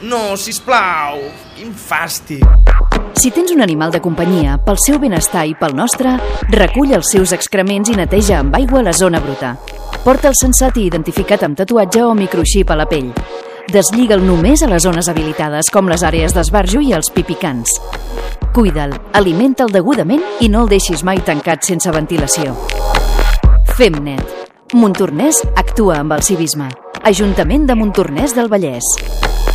No, sisplau, quin fàstic. Si tens un animal de companyia, pel seu benestar i pel nostre, recull els seus excrements i neteja amb aigua la zona bruta. Porta'l sensat i identificat amb tatuatge o microxip a la pell. Deslliga'l només a les zones habilitades, com les àrees d'esbarjo i els pipicants. Cuida'l, alimenta'l degudament i no el deixis mai tancat sense ventilació. Fem net. Montornès actua amb el civisme. Ajuntament de Montornès del Vallès.